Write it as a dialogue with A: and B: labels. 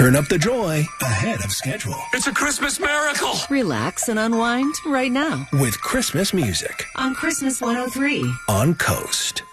A: Turn up the joy ahead of schedule.
B: It's a Christmas miracle.
C: Relax and unwind right now
A: With Christmas music
C: on Christmas 103
A: on Coast.